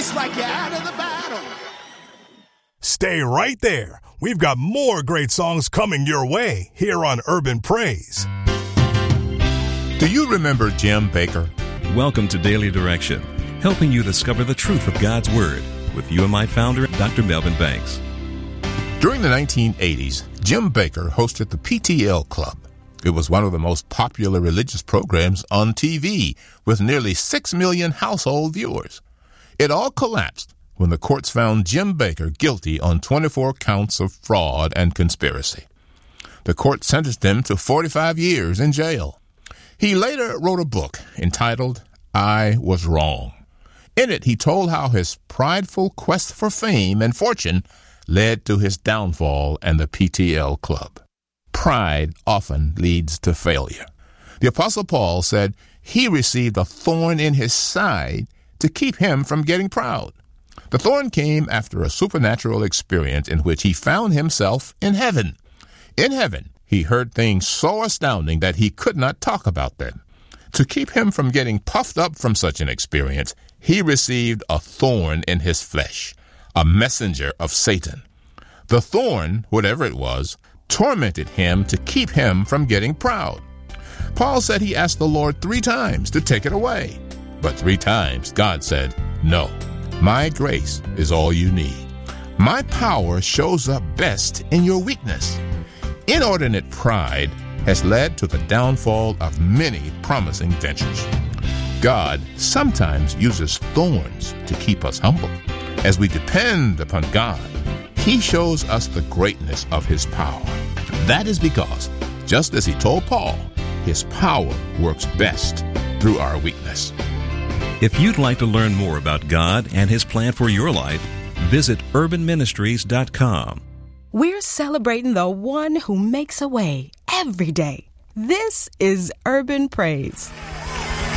It's like you're out of the battle. Stay right there. We've got more great songs coming your way here on Urban Praise. Do you remember Jim Bakker? Welcome to Daily Direction, helping you discover the truth of God's Word with UMI founder Dr. Melvin Banks. During the 1980s, Jim Bakker hosted the PTL Club. It was one of the most popular religious programs on TV, with nearly 6 million household viewers. It all collapsed when the courts found Jim Bakker guilty on 24 counts of fraud and conspiracy. The court sentenced him to 45 years in jail. He later wrote a book entitled I Was Wrong. In it, he told how his prideful quest for fame and fortune led to his downfall and the PTL Club. Pride often leads to failure. The Apostle Paul said he received a thorn in his side to keep him from getting proud. The thorn came after a supernatural experience in which he found himself in heaven. In heaven, he heard things so astounding that he could not talk about them. To keep him from getting puffed up from such an experience, he received a thorn in his flesh, a messenger of Satan. The thorn, whatever it was, tormented him to keep him from getting proud. Paul said he asked the Lord 3 times to take it away, but 3 times God said, "No, my grace is all you need. My power shows up best in your weakness." Inordinate pride has led to the downfall of many promising ventures. God sometimes uses thorns to keep us humble. As we depend upon God, He shows us the greatness of His power. That is because, just as He told Paul, His power works best through our weakness. If you'd like to learn more about God and His plan for your life, visit urbanministries.com. We're celebrating the one who makes a way every day. This is Urban Praise.